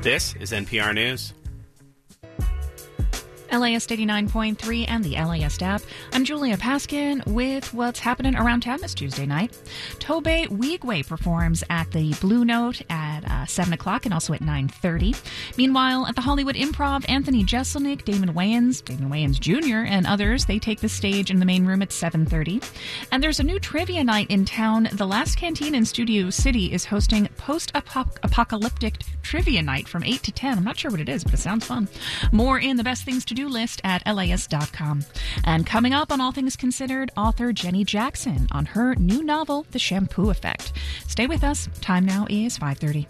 This is NPR News. LAist 89.3 and the LAist app. I'm Julia Paskin with what's happening around town this Tuesday night. Tobe Nwigwe performs at the Blue Note at 7 o'clock and also at 9:30. Meanwhile, at the Hollywood Improv, Anthony Jeselnik, Damon Wayans Jr., and others, they take the stage in the main room at 7:30. And there's a new trivia night in town. The Last Canteen in Studio City is hosting post-apocalyptic trivia night from 8 to 10. I'm not sure what it is, but it sounds fun. More in the best things to do list at LAist.com. And coming up on All Things Considered, author Jenny Jackson on her new novel, The Shampoo Effect. Stay with us. Time now is 5:30.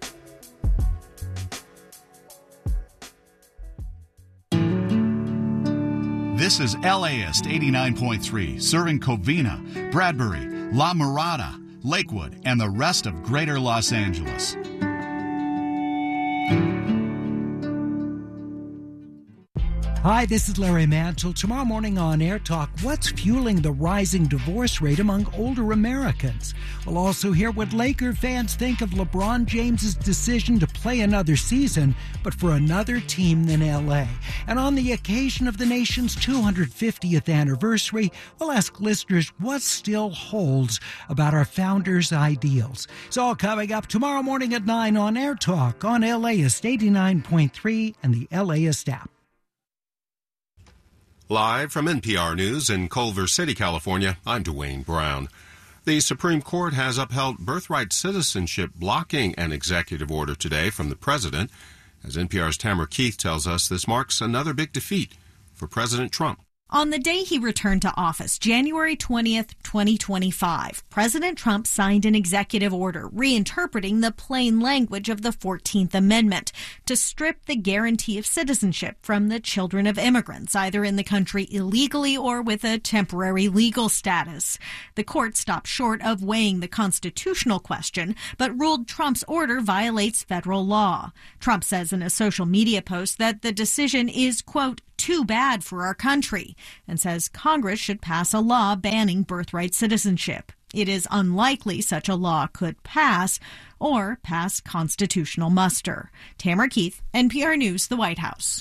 This is LAist 89.3, serving Covina, Bradbury, La Mirada, Lakewood, and the rest of Greater Los Angeles. Hi, this is Larry Mantle. Tomorrow morning on Air Talk, what's fueling the rising divorce rate among older Americans? We'll also hear what Laker fans think of LeBron James's decision to play another season, but for another team than LA. And on the occasion of the nation's 250th anniversary, we'll ask listeners what still holds about our founders' ideals. It's all coming up tomorrow morning at 9 on Air Talk on LAist 89.3 and the LAist app. Live from NPR News in Culver City, California, I'm Dwayne Brown. The Supreme Court has upheld birthright citizenship blocking an executive order today from the president. As NPR's Tamara Keith tells us, this marks another big defeat for President Trump. On the day he returned to office, January 20th, 2025, President Trump signed an executive order reinterpreting the plain language of the 14th Amendment to strip the guarantee of citizenship from the children of immigrants, either in the country illegally or with a temporary legal status. The court stopped short of weighing the constitutional question, but ruled Trump's order violates federal law. Trump says in a social media post that the decision is, quote, too bad for our country, and says Congress should pass a law banning birthright citizenship. It is unlikely such a law could pass or pass constitutional muster. Tamara Keith, NPR News, the White House.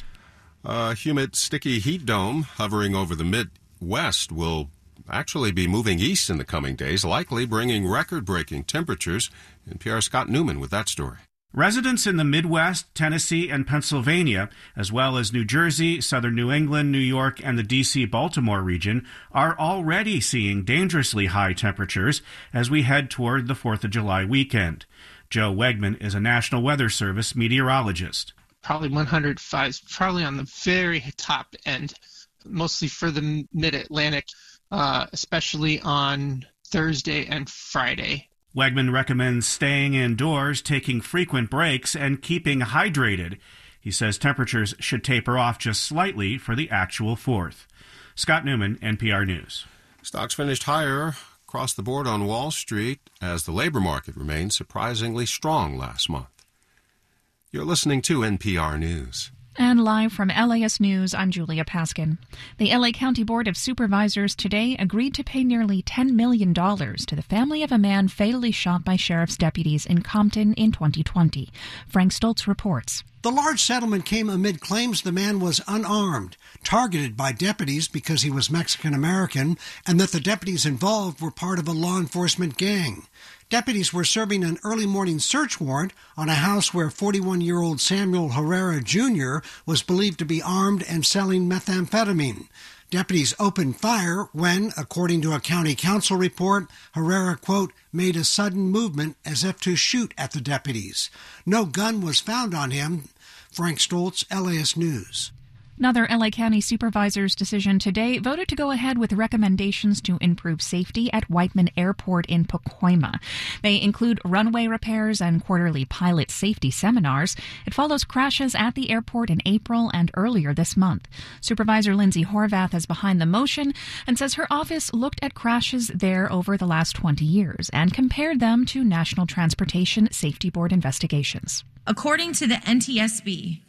A humid, sticky heat dome hovering over the Midwest will actually be moving east in the coming days, likely bringing record-breaking temperatures. NPR's Scott Newman with that story. Residents in the Midwest, Tennessee, and Pennsylvania, as well as New Jersey, southern New England, New York, and the D.C.-Baltimore region, are already seeing dangerously high temperatures as we head toward the 4th of July weekend. Joe Wegman is a National Weather Service meteorologist. Probably 105, probably on the very top end, mostly for the Mid-Atlantic, especially on Thursday and Friday. Wegman recommends staying indoors, taking frequent breaks, and keeping hydrated. He says temperatures should taper off just slightly for the actual 4th. Scott Newman, NPR News. Stocks finished higher across the board on Wall Street as the labor market remained surprisingly strong last month. You're listening to NPR News. And live from LAist News, I'm Julia Paskin. The LA County Board of Supervisors today agreed to pay nearly $10 million to the family of a man fatally shot by sheriff's deputies in Compton in 2020. Frank Stoltz reports. The large settlement came amid claims the man was unarmed, targeted by deputies because he was Mexican-American, and that the deputies involved were part of a law enforcement gang. Deputies were serving an early morning search warrant on a house where 41-year-old Samuel Herrera Jr. was believed to be armed and selling methamphetamine. Deputies opened fire when, according to a county council report, Herrera, quote, made a sudden movement as if to shoot at the deputies. No gun was found on him. Frank Stoltz, LAist News. Another LA County supervisor's decision today voted to go ahead with recommendations to improve safety at Whiteman Airport in Pacoima. They include runway repairs and quarterly pilot safety seminars. It follows crashes at the airport in April and earlier this month. Supervisor Lindsay Horvath is behind the motion and says her office looked at crashes there over the last 20 years and compared them to National Transportation Safety Board investigations. According to the NTSB,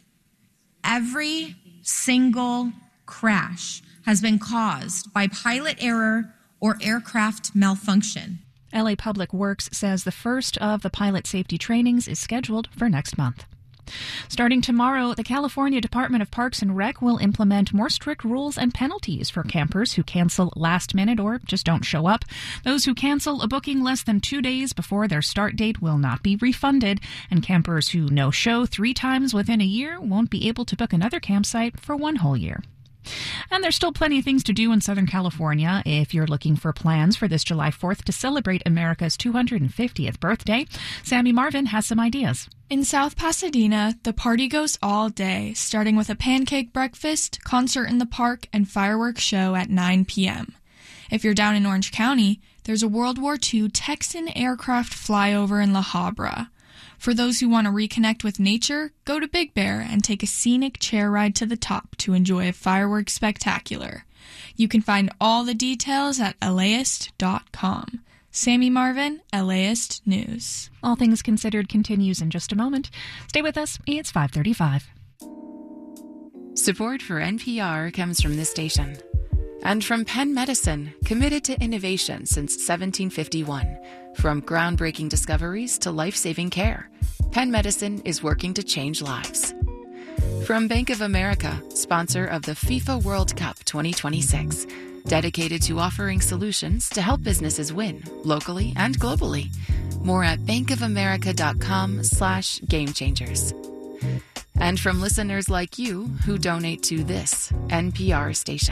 every single crash has been caused by pilot error or aircraft malfunction. LA Public Works says the first of the pilot safety trainings is scheduled for next month. Starting tomorrow, the California Department of Parks and Rec will implement more strict rules and penalties for campers who cancel last minute or just don't show up. Those who cancel a booking less than 2 days before their start date will not be refunded, and campers who no-show 3 times within a year won't be able to book another campsite for 1 whole year. And there's still plenty of things to do in Southern California. If you're looking for plans for this July 4th to celebrate America's 250th birthday, Sammy Marvin has some ideas. In South Pasadena, the party goes all day, starting with a pancake breakfast, concert in the park, and fireworks show at 9 p.m. If you're down in Orange County, there's a World War II Texan aircraft flyover in La Habra. For those who want to reconnect with nature, go to Big Bear and take a scenic chair ride to the top to enjoy a fireworks spectacular. You can find all the details at LAist.com. Sammy Marvin, LAist News. All Things Considered continues in just a moment. Stay with us. It's 5:35. Support for NPR comes from this station and from Penn Medicine, committed to innovation since 1751. From groundbreaking discoveries to life-saving care, Penn Medicine is working to change lives. From Bank of America, sponsor of the FIFA World Cup 2026, dedicated to offering solutions to help businesses win locally and globally. More at bankofamerica.com/gamechangers. And from listeners like you who donate to this NPR station.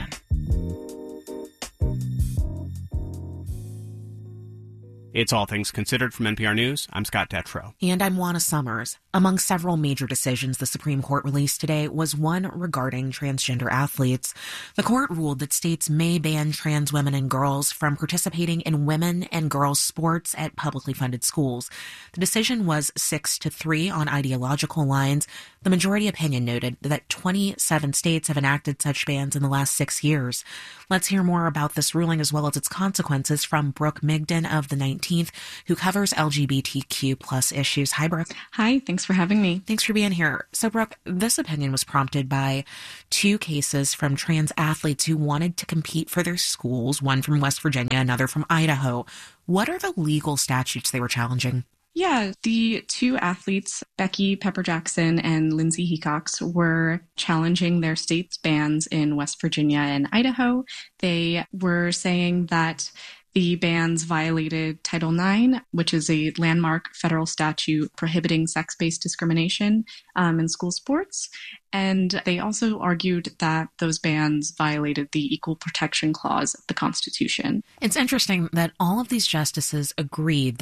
It's All Things Considered from NPR News. I'm Scott Detrow. And I'm Juana Summers. Among several major decisions the Supreme Court released today was one regarding transgender athletes. The court ruled that states may ban trans women and girls from participating in women and girls sports at publicly funded schools. The decision was 6-3 on ideological lines. The majority opinion noted that 27 states have enacted such bans in the last 6 years. Let's hear more about this ruling as well as its consequences from Brooke Migden of the 19th, who covers LGBTQ plus issues. Hi, Brooke. Hi, thanks for having me. Thanks for being here. So, Brooke, this opinion was prompted by 2 cases from trans athletes who wanted to compete for their schools, one from West Virginia, another from Idaho. What are the legal statutes they were challenging? Yeah, the 2 athletes, Becky Pepper Jackson and Lindsay Hecox, were challenging their state's bans in West Virginia and Idaho. They were saying that the bans violated Title IX, which is a landmark federal statute prohibiting sex-based discrimination in school sports. And they also argued that those bans violated the Equal Protection Clause of the Constitution. It's interesting that all of these justices agreed